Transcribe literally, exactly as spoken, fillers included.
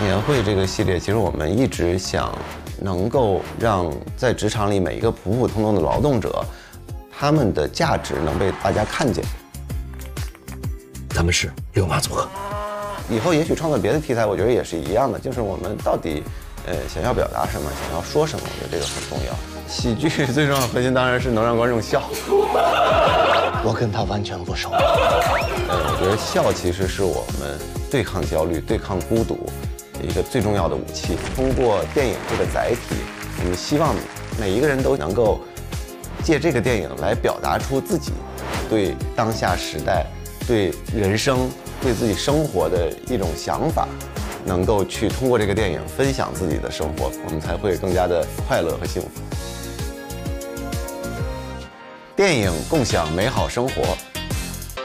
年会这个系列，其实我们一直想能够让在职场里每一个普普通通的劳动者，他们的价值能被大家看见。 咱们是六马组合， 以后也许创作别的题材，我觉得也是一样的，就是我们到底呃想要表达什么，想要说什么，我觉得这个很重要。喜剧最重要的核心当然是能让观众笑。 我跟他完全不熟。 呃，我觉得笑其实是我们对抗焦虑、对抗孤独一个最重要的武器。通过电影这个载体，我们希望每一个人都能够借这个电影来表达出自己对当下时代、对人生、对自己生活的一种想法，能够去通过这个电影分享自己的生活，我们才会更加的快乐和幸福。电影共享美好生活。